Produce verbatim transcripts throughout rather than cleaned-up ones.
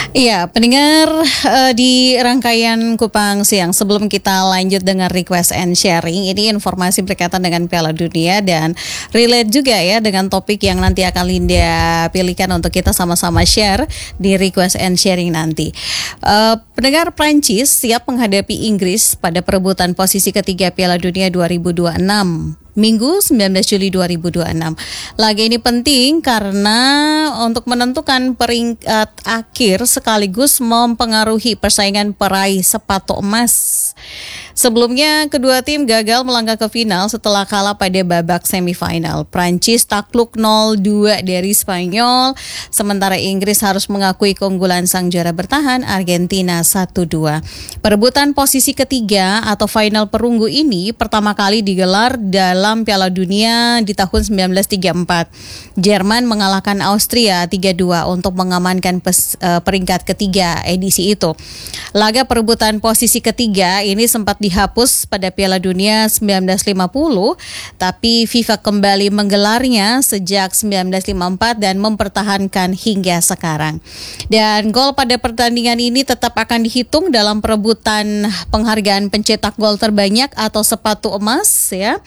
Iya, pendengar eh, di rangkaian Kupang Siang, sebelum kita lanjut dengan request and sharing, ini informasi berkaitan dengan Piala Dunia dan relate juga ya dengan topik yang nanti akan Linda pilihkan untuk kita sama-sama share di request and sharing nanti. Eh, pendengar, Prancis siap menghadapi Inggris pada perebutan posisi ketiga Piala Dunia dua ribu dua puluh enam. Minggu sembilan belas Juli dua ribu dua puluh enam. Laga ini penting karena untuk menentukan peringkat akhir sekaligus mempengaruhi persaingan peraih sepatu emas. Sebelumnya kedua tim gagal melangkah ke final setelah kalah pada babak semifinal. Prancis takluk nol dua dari Spanyol, sementara Inggris harus mengakui keunggulan sang juara bertahan Argentina satu dua. Perebutan posisi ketiga atau final perunggu ini pertama kali digelar dalam Piala Dunia di tahun sembilan belas tiga puluh empat. Jerman mengalahkan Austria tiga dua untuk mengamankan pes, uh, peringkat ketiga edisi itu. Laga perebutan posisi ketiga ini sempat dihapus pada Piala Dunia sembilan belas lima puluh, tapi FIFA kembali menggelarnya sejak sembilan belas lima puluh empat dan mempertahankan hingga sekarang. Dan gol pada pertandingan ini tetap akan dihitung dalam perebutan penghargaan pencetak gol terbanyak atau sepatu emas ya.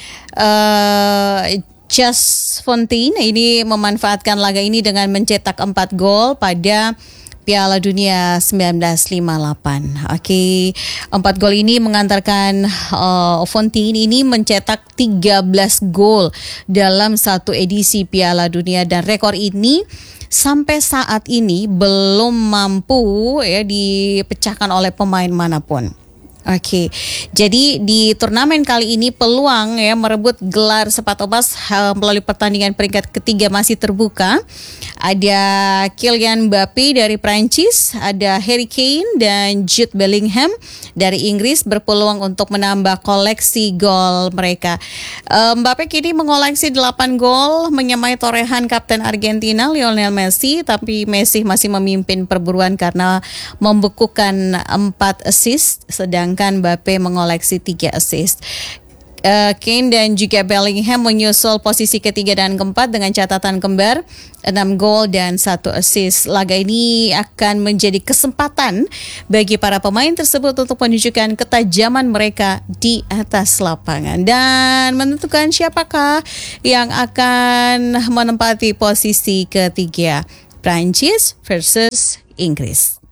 Uh, Just Fontaine ini memanfaatkan laga ini dengan mencetak empat gol pada Piala Dunia sembilan belas lima puluh delapan. Oke, empat gol ini mengantarkan uh, Fontaine ini mencetak tiga belas gol dalam satu edisi Piala Dunia dan rekor ini sampai saat ini belum mampu ya dipecahkan oleh pemain manapun. Oke, jadi di turnamen kali ini peluang ya merebut gelar sepatu emas uh, melalui pertandingan peringkat ketiga masih terbuka. Ada Kylian Mbappe dari Prancis, ada Harry Kane dan Jude Bellingham dari Inggris berpeluang untuk menambah koleksi gol mereka. Uh, Mbappe kini mengoleksi delapan gol, menyamai torehan kapten Argentina Lionel Messi, tapi Messi masih memimpin perburuan karena membekukan empat assist, sedang kan Mbappe mengoleksi tiga assist. Uh, Kane dan juga Bellingham menyusul posisi ketiga dan keempat dengan catatan kembar enam gol dan satu assist. Laga ini akan menjadi kesempatan bagi para pemain tersebut untuk menunjukkan ketajaman mereka di atas lapangan dan menentukan siapakah yang akan menempati posisi ketiga, Prancis versus Inggris.